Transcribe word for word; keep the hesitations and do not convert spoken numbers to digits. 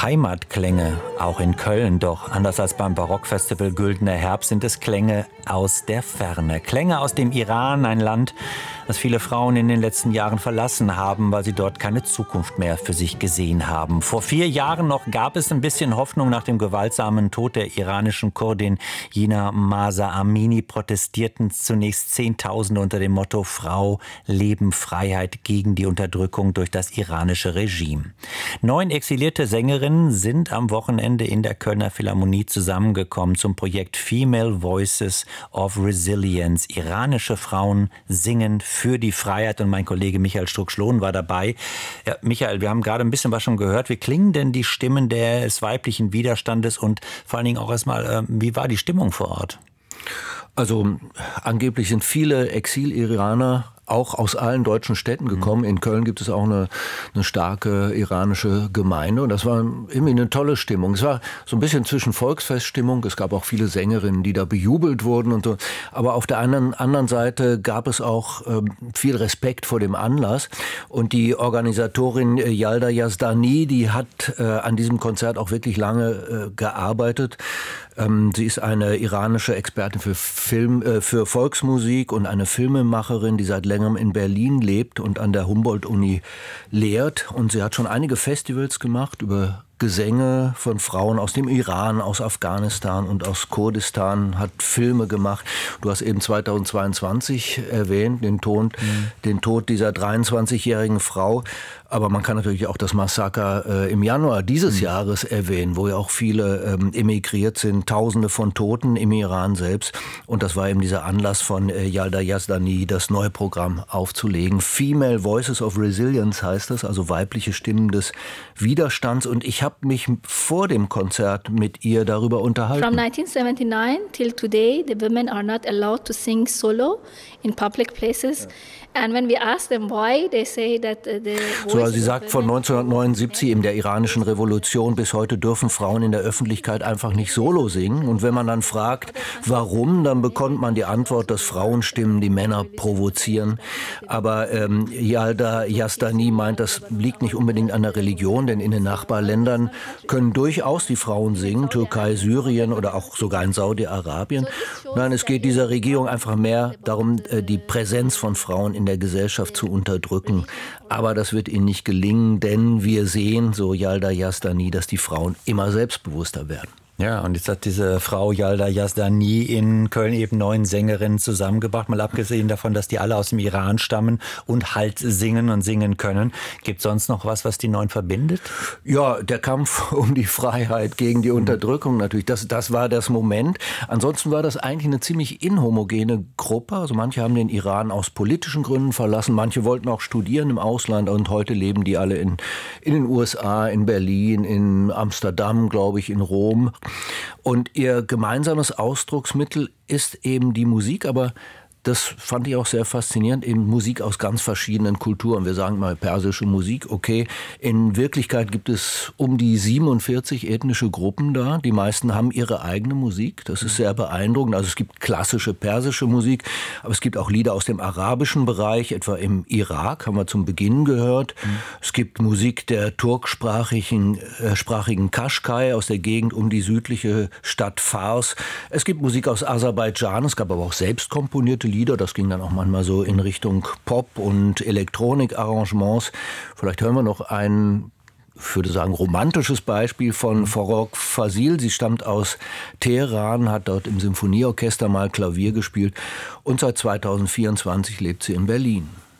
Heimatklänge, auch in Köln. Doch anders als beim Barockfestival Güldener Herbst sind es Klänge aus der Ferne. Klänge aus dem Iran, ein Land, das viele Frauen in den letzten Jahren verlassen haben, weil sie dort keine Zukunft mehr für sich gesehen haben. Vor vier Jahren noch gab es ein bisschen Hoffnung. Nach dem gewaltsamen Tod der iranischen Kurdin Jina Mahsa Amini protestierten zunächst Zehntausende unter dem Motto Frau, Leben, Freiheit gegen die Unterdrückung durch das iranische Regime. Neun exilierte Sängerinnen sind am Wochenende in der Kölner Philharmonie zusammengekommen zum Projekt Female Voices of Resilience. Iranische Frauen singen für die Freiheit, und mein Kollege Michael Strux-Lohn war dabei. Ja, Michael, wir haben gerade ein bisschen was schon gehört. Wie klingen denn die Stimmen des weiblichen Widerstandes und vor allen Dingen auch erstmal, wie war die Stimmung vor Ort? Also angeblich sind viele Exil-Iraner auch aus allen deutschen Städten gekommen. In Köln gibt es auch eine, eine starke iranische Gemeinde und das war irgendwie eine tolle Stimmung. Es war so ein bisschen zwischen Volksfeststimmung. Es gab auch viele Sängerinnen, die da bejubelt wurden und so. Aber auf der anderen, anderen Seite gab es auch äh, viel Respekt vor dem Anlass. Und die Organisatorin äh, Yalda Yazdani, die hat äh, an diesem Konzert auch wirklich lange äh, gearbeitet. Ähm, sie ist eine iranische Expertin für Film, äh, für Volksmusik und eine Filmemacherin, die seit längerem in Berlin lebt und an der Humboldt-Uni lehrt. Und sie hat schon einige Festivals gemacht über Gesänge von Frauen aus dem Iran, aus Afghanistan und aus Kurdistan, hat Filme gemacht. Du hast eben zweitausendzweiundzwanzig erwähnt, den Tod, mhm. den Tod dieser dreiundzwanzigjährigen Frau. Aber man kann natürlich auch das Massaker äh, im Januar dieses mhm. Jahres erwähnen, wo ja auch viele ähm, emigriert sind, Tausende von Toten im Iran selbst. Und das war eben dieser Anlass von äh, Yalda Yazdani, das neue Programm aufzulegen. Female Voices of Resilience heißt das, also weibliche Stimmen des Widerstands. Und ich habe mich vor dem Konzert mit ihr darüber unterhalten. From nineteen seventy-nine till today, the women are not allowed to sing solo in public places. And when we ask them why, they say that the so, also sie sagt, von neunzehnhundertneunundsiebzig, in der iranischen Revolution bis heute dürfen Frauen in der Öffentlichkeit einfach nicht solo singen. Und wenn man dann fragt, warum, dann bekommt man die Antwort, dass Frauenstimmen die Männer provozieren. Aber ähm, Yalda Yazdani meint, das liegt nicht unbedingt an der Religion, denn in den Nachbarländern können durchaus die Frauen singen, Türkei, Syrien oder auch sogar in Saudi-Arabien. Nein, es geht dieser Regierung einfach mehr darum, die Präsenz von Frauen in der Gesellschaft zu unterdrücken. Aber das wird ihnen nicht gelingen, denn wir sehen, so Yalda Yazdani, dass die Frauen immer selbstbewusster werden. Ja, und jetzt hat diese Frau Yalda Yazdani in Köln eben neun Sängerinnen zusammengebracht. Mal abgesehen davon, dass die alle aus dem Iran stammen und halt singen und singen können. Gibt es sonst noch was, was die neun verbindet? Ja, der Kampf um die Freiheit gegen die Unterdrückung natürlich. Das, das war das Moment. Ansonsten war das eigentlich eine ziemlich inhomogene Gruppe. Also manche haben den Iran aus politischen Gründen verlassen. Manche wollten auch studieren im Ausland. Und heute leben die alle in, in den U S A, in Berlin, in Amsterdam, glaube ich, in Rom. Und ihr gemeinsames Ausdrucksmittel ist eben die Musik, aber das fand ich auch sehr faszinierend, eben Musik aus ganz verschiedenen Kulturen. Wir sagen mal persische Musik, okay. In Wirklichkeit gibt es um die siebenundvierzig ethnische Gruppen da. Die meisten haben ihre eigene Musik. Das ist sehr beeindruckend. Also es gibt klassische persische Musik, aber es gibt auch Lieder aus dem arabischen Bereich, etwa im Irak, haben wir zum Beginn gehört. Mhm. Es gibt Musik der turksprachigen äh, sprachigen Kaschkai aus der Gegend um die südliche Stadt Fars. Es gibt Musik aus Aserbaidschan, es gab aber auch selbst komponierte Lieder, das ging dann auch manchmal so in Richtung Pop- und Elektronik-Arrangements. Vielleicht hören wir noch ein, ich würde sagen, romantisches Beispiel von Forog Fasil. Sie stammt aus Teheran, hat dort im Symphonieorchester mal Klavier gespielt und seit zweitausendvierundzwanzig lebt sie in Berlin.